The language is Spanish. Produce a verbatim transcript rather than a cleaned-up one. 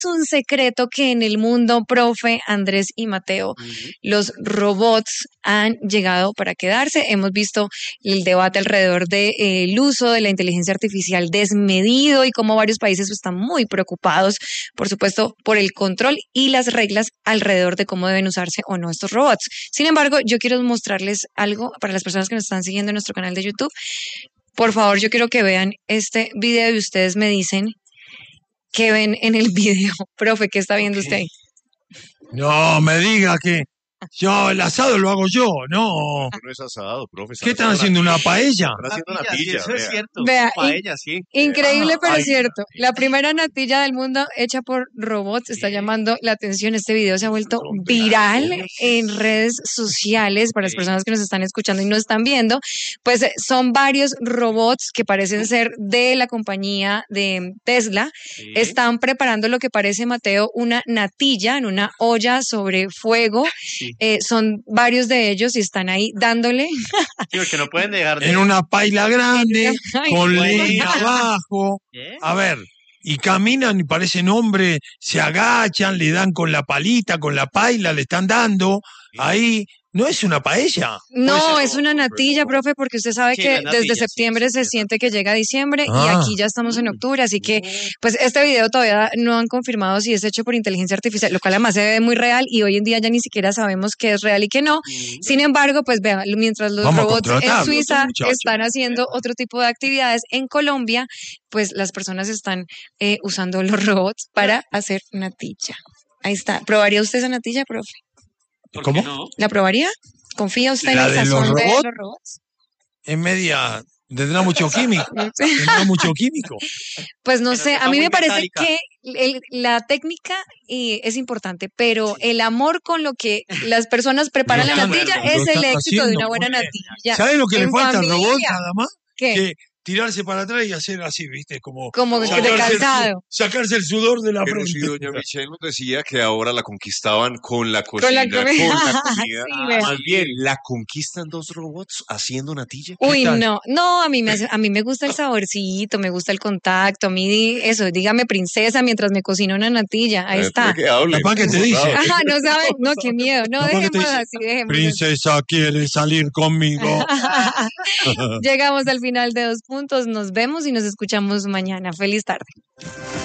un secreto que en el mundo, profe Andrés y Mateo, uh-huh. los robots han llegado para quedarse. Hemos visto el debate alrededor del de, eh, uso de la inteligencia artificial desmedido y cómo varios países están muy preocupados, por supuesto, por el control y las reglas alrededor de cómo deben usarse o no estos robots. Sin embargo, yo quiero mostrarles algo para las personas que nos están siguiendo en nuestro canal de YouTube. Por favor, yo quiero que vean este video y ustedes me dicen qué ven en el video. Profe, ¿qué está viendo okay. usted ahí? No me diga que yo el asado lo hago yo, no. No es asado, profe. ¿Qué están haciendo? ¿Una paella? Están haciendo natilla, sí, eso es cierto. Vea, paella, sí. Increíble, ah, pero ay, cierto. La primera natilla del mundo hecha por robots está llamando la atención. Este video se ha vuelto viral en redes sociales para las personas que nos están escuchando y no están viendo. Pues son varios robots que parecen ser de la compañía de Tesla. Sí. Están preparando lo que parece, Mateo, una natilla en una olla sobre fuego. Sí. Eh, son varios de ellos y están ahí dándole. Sí, porque no pueden dejar de... En una paila grande, Ay, con leña abajo. ¿Eh? A ver, y caminan y parecen hombres, se agachan, le dan con la palita, con la paila, le están dando. Ahí... ¿No es una paella? No, es una natilla, profe, porque usted sabe sí, que natilla, desde septiembre sí, sí, se siente que llega diciembre ah. y aquí ya estamos en octubre, así que pues este video todavía no han confirmado si es hecho por inteligencia artificial, lo cual además se ve muy real y hoy en día ya ni siquiera sabemos qué es real y qué no. Sin embargo, pues vea, mientras los Vamos robots en Suiza están haciendo otro tipo de actividades, en Colombia, pues las personas están eh, usando los robots para hacer natilla. Ahí está. ¿Probaría usted esa natilla, profe? ¿Cómo? No? ¿La probaría? ¿Confía usted ¿La en el de sazón los de robots? los robots? Es media... Tendrá mucho químico. Tendrá mucho químico. Pues no pero sé, a mí me parece metálica. que el, la técnica eh, es importante, pero el amor con lo que las personas preparan la natilla es el éxito de una buena natilla. ¿Sabes lo que le falta familia? al robot nada más? ¿Qué? Que tirarse para atrás y hacer así, ¿viste? Como, como de calzado. El, sacarse el sudor de la Pero frente. sí, doña Michelle nos decía que ahora la conquistaban con la cocina, con la, con la comida. Sí, Más bien, ¿la conquistan dos robots haciendo natilla? Uy, no, no, a mí, me, a mí me gusta el saborcito, me gusta el contacto, a mí eso, dígame princesa mientras me cocino una natilla, ahí está. Que hable, Capaz que te dice. Ajá, no sabe, no, qué miedo, no, Capaz dejemos así, dejemos princesa, ¿quiere salir conmigo? Llegamos al final de Dos Puntos, nos vemos y nos escuchamos mañana. Feliz tarde.